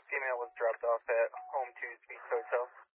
female was dropped off at Home 2's Beach Hotel.